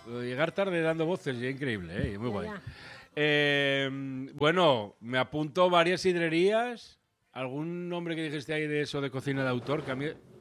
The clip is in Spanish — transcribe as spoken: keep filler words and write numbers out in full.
Llegar tarde dando voces, ya increíble, ¿eh? Muy guay. Eh, bueno, me apunto varias sidrerías. ¿Algún nombre que dijiste ahí de eso de cocina de autor? Que a mí